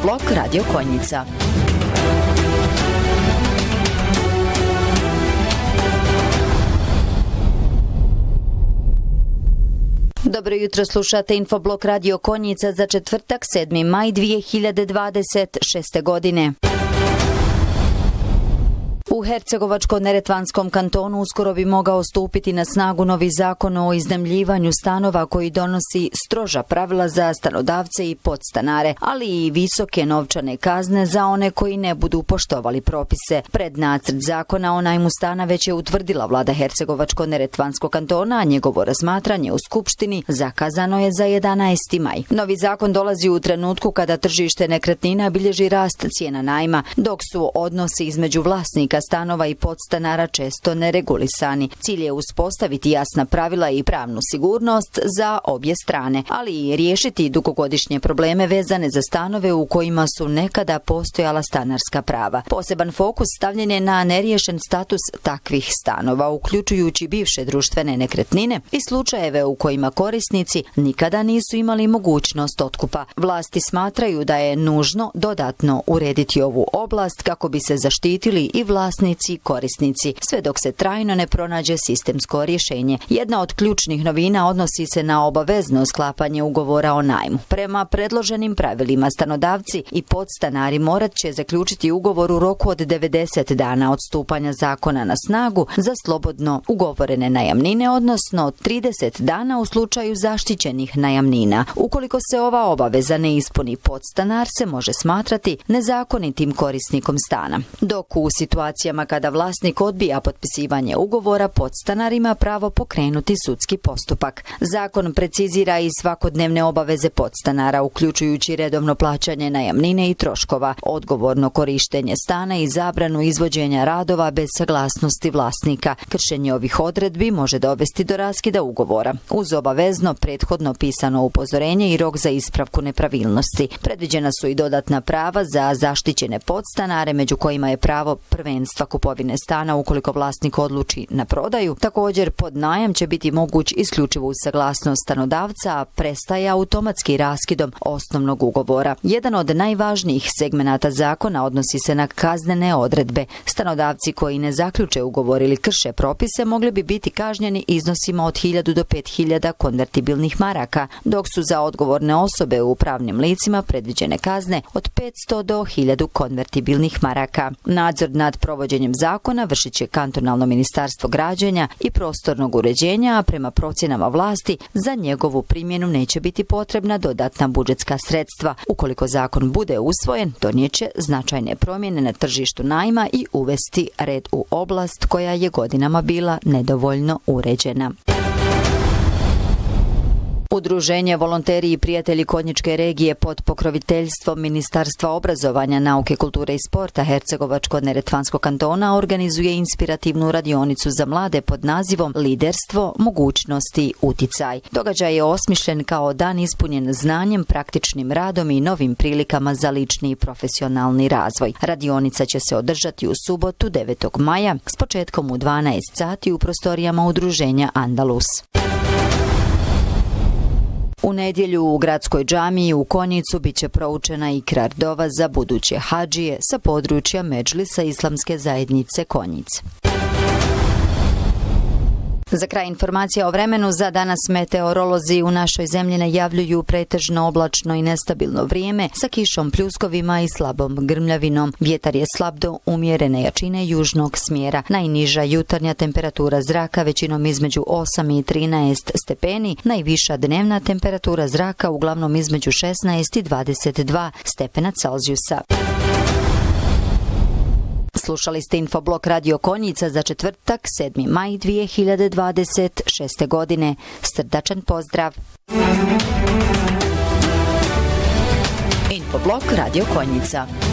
Infoblog Radio Konjica. Dobro jutro, slušate Infoblog Radio Konjica za četvrtak 7. maj 2026. godine. U Hercegovačko-neretvanskom kantonu uskoro bi mogao stupiti na snagu novi zakon o iznajmljivanju stanova koji donosi stroža pravila za stanodavce i podstanare, ali i visoke novčane kazne za one koji ne budu poštovali propise. Prednacrt zakona o najmu stana već je utvrdila vlada Hercegovačko-neretvanskog kantona, a njegovo razmatranje u Skupštini zakazano je za 11. maj. Novi zakon dolazi u trenutku kada tržište nekretnina bilježi rast cijena najma, dok su odnosi između vlasnika stanova i podstanara često neregulisani. Cilj je uspostaviti jasna pravila i pravnu sigurnost za obje strane, ali i riješiti dugogodišnje probleme vezane za stanove u kojima su nekada postojala stanarska prava. Poseban fokus stavljen je na neriješen status takvih stanova, uključujući bivše društvene nekretnine i slučajeve u kojima korisnici nikada nisu imali mogućnost otkupa. Vlasti smatraju da je nužno dodatno urediti ovu oblast kako bi se zaštitili i vlasnici i korisnici, sve dok se trajno ne pronađe sistemsko rješenje. Jedna od ključnih novina odnosi se na obavezno sklapanje ugovora o najmu. Prema predloženim pravilima, stanodavci i podstanari morat će zaključiti ugovor u roku od 90 dana od stupanja zakona na snagu za slobodno ugovorene najamnine, odnosno 30 dana u slučaju zaštićenih najamnina. Ukoliko se ova obaveza ne ispuni, podstanar se može smatrati nezakonitim korisnikom stana. Dok u situacijama kada vlasnik odbija potpisivanje ugovora, podstanar ima pravo pokrenuti sudski postupak. Zakon precizira i svakodnevne obaveze podstanara, uključujući redovno plaćanje najamnine i troškova, odgovorno korištenje stana i zabranu izvođenja radova bez saglasnosti vlasnika. Kršenje ovih odredbi može dovesti do raskida ugovora, uz obavezno prethodno pisano upozorenje i rok za ispravku nepravilnosti. Predviđena su i dodatna prava za zaštićene podstanare, među kojima je pravo prvenstva kupovine stana ukoliko vlasnik odluči na prodaju. Također, pod najam će biti moguć isključivo uz saglasnost stanodavca, a prestaje automatski raskidom osnovnog ugovora. Jedan od najvažnijih segmenata zakona odnosi se na kaznene odredbe. Stanodavci koji ne zaključe ugovor ili krše propise mogli bi biti kažnjeni iznosima od 1000 do 5000 konvertibilnih maraka, dok su za odgovorne osobe u pravnim licima predviđene kazne od 500 do 1000 konvertibilnih maraka. Nadzor nad provođenjem zakona vršit će kantonalno ministarstvo građenja i prostornog uređenja, a prema procjenama vlasti za njegovu primjenu neće biti potrebna dodatna budžetska sredstva. Ukoliko zakon bude usvojen, donijeće značajne promjene na tržištu najma i uvesti red u oblast koja je godinama bila nedovoljno uređena. Udruženje Volonteri i prijatelji Konjičke regije pod pokroviteljstvom Ministarstva obrazovanja, nauke, kulture i sporta Hercegovačko-neretvanskog kantona organizuje inspirativnu radionicu za mlade pod nazivom Liderstvo, mogućnosti, uticaj. Događaj je osmišljen kao dan ispunjen znanjem, praktičnim radom i novim prilikama za lični i profesionalni razvoj. Radionica će se održati u subotu 9. maja s početkom u 12 sati u prostorijama udruženja Andalus. U nedjelju u gradskoj džamiji u Konjicu biće proučena ikrar dova za buduće hadžije sa područja Medžlisa Islamske zajednice Konjic. Za kraj informacija o vremenu. Za danas meteorolozi u našoj zemlji najavljuju pretežno oblačno i nestabilno vrijeme sa kišom, pljuskovima i slabom grmljavinom. Vjetar je slab do umjerene jačine južnog smjera. Najniža jutarnja temperatura zraka većinom između 8 i 13 stepeni. Najviša dnevna temperatura zraka uglavnom između 16 i 22 stepena Celzijusa. Slušali ste Infoblog Radio Konjica za četvrtak 7. maj 2026. godine. Srdačan pozdrav. Infoblog Radio Konjica.